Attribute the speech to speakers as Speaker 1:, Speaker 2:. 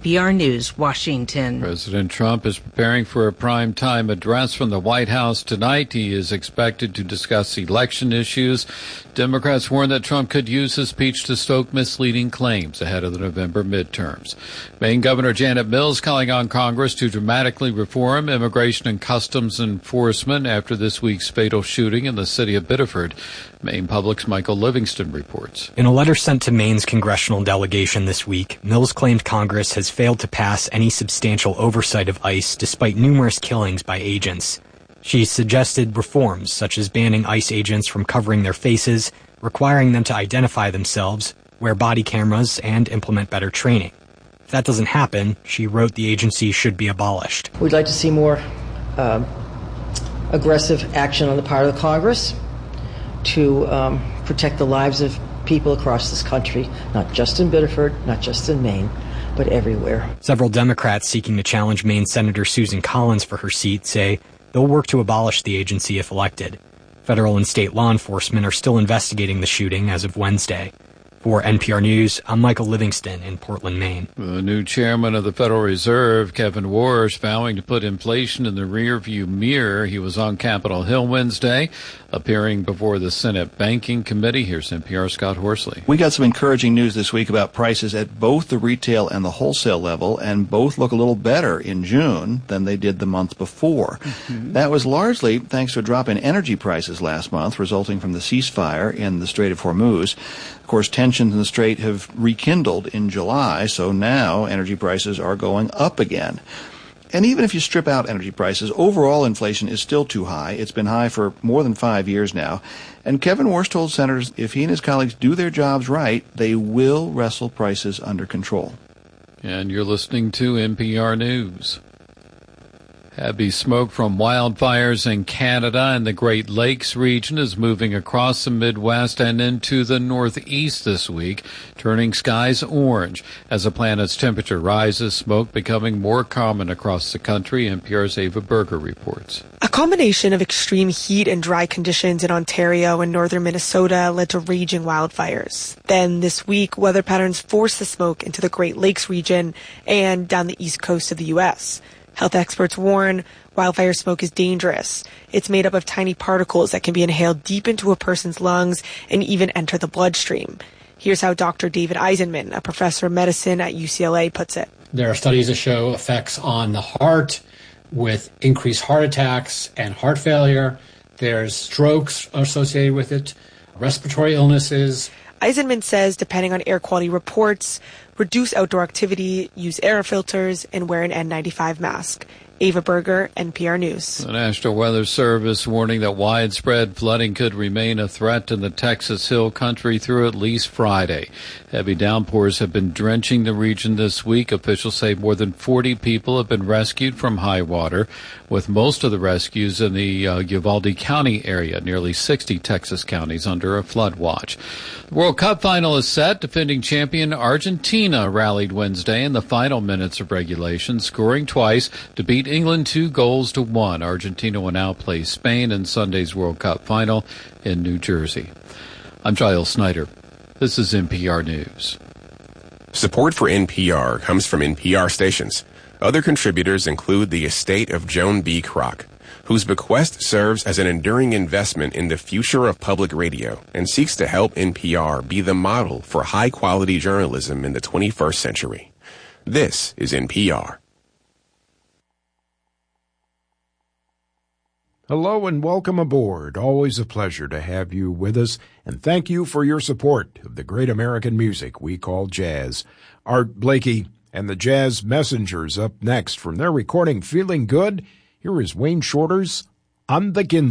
Speaker 1: NPR News, Washington.
Speaker 2: President Trump is preparing for a prime-time address from the White House tonight. He is expected to discuss election issues. Democrats warn that Trump could use his speech to stoke misleading claims ahead of the November midterms. Maine Governor Janet Mills calling on Congress to dramatically reform immigration and customs enforcement after this week's fatal shooting in the city of Biddeford. Maine Public's Michael Livingston reports.
Speaker 3: In a letter sent to Maine's congressional delegation this week, Mills claimed Congress has failed to pass any substantial oversight of ICE despite numerous killings by agents. She suggested reforms such as banning ICE agents from covering their faces, requiring them to identify themselves, wear body cameras, and implement better training. If that doesn't happen, she wrote the agency should be abolished.
Speaker 4: We'd like to see more aggressive action on the part of the Congress to protect the lives of people across this country, not just in Biddeford, not just in Maine, but everywhere.
Speaker 3: Several Democrats seeking to challenge Maine Senator Susan Collins for her seat say they'll work to abolish the agency if elected. Federal and state law enforcement are still investigating the shooting as of Wednesday. For NPR News, I'm Michael Livingston in Portland, Maine.
Speaker 2: The new chairman of the Federal Reserve, Kevin Warsh, vowing to put inflation in the rearview mirror. He was on Capitol Hill Wednesday, appearing before the Senate Banking Committee. Here's NPR's Scott Horsley.
Speaker 5: We got some encouraging news this week about prices at both the retail and the wholesale level, and both look a little better in June than they did the month before. That was largely thanks to a drop in energy prices last month, resulting from the ceasefire in the Strait of Hormuz. Of course, tensions in the Strait have rekindled in July, so now energy prices are going up again. And even if you strip out energy prices, overall inflation is still too high. It's been high for more than 5 years now. And Kevin Warsh told senators if he and his colleagues do their jobs right, they will wrestle prices under control.
Speaker 2: And you're listening to NPR News. Heavy smoke from wildfires in Canada and the Great Lakes region is moving across the Midwest and into the Northeast this week, turning skies orange. As the planet's temperature rises, smoke becoming more common across the country. NPR's Ava Berger reports.
Speaker 6: A combination of extreme heat and dry conditions in Ontario and northern Minnesota led to raging wildfires. Then this week, weather patterns forced the smoke into the Great Lakes region and down the east coast of the U.S. Health experts warn wildfire smoke is dangerous. It's made up of tiny particles that can be inhaled deep into a person's lungs and even enter the bloodstream. Here's how Dr. David Eisenman, a professor of medicine at UCLA, puts it.
Speaker 7: There are studies that show effects on the heart with increased heart attacks and heart failure. There's strokes associated with it, respiratory illnesses.
Speaker 6: Eisenman says, depending on air quality reports, reduce outdoor activity, use air filters, and wear an N95 mask. Ava Berger, NPR News.
Speaker 2: The National Weather Service warning that widespread flooding could remain a threat to the Texas Hill Country through at least Friday. Heavy downpours have been drenching the region this week. Officials say more than 40 people have been rescued from high water, with most of the rescues in the Uvalde County area, nearly 60 Texas counties under a flood watch. The World Cup final is set. Defending champion Argentina rallied Wednesday in the final minutes of regulation, scoring twice to beat England 2-1. Argentina will now play Spain in Sunday's World Cup final in New Jersey. I'm Giles Snyder. This is NPR News.
Speaker 8: Support for NPR comes from NPR stations. Other contributors include the estate of Joan B. Kroc, whose bequest serves as an enduring investment in the future of public radio and seeks to help NPR be the model for high-quality journalism in the 21st century. This is NPR.
Speaker 9: Hello and welcome aboard. Always a pleasure to have you with us, and thank you for your support of the great American music we call jazz. Art Blakey and the Jazz Messengers up next from their recording Feeling Good. Here is Wayne Shorter's On the Ginsberg.